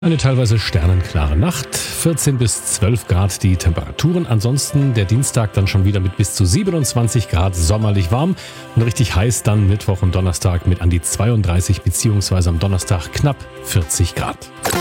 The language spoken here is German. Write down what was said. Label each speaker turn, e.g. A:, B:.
A: Eine teilweise sternenklare Nacht, 14 bis 12 Grad die Temperaturen. Ansonsten der Dienstag dann schon wieder mit bis zu 27 Grad sommerlich warm und richtig heiß dann Mittwoch und Donnerstag mit an die 32 beziehungsweise am Donnerstag knapp 40 Grad.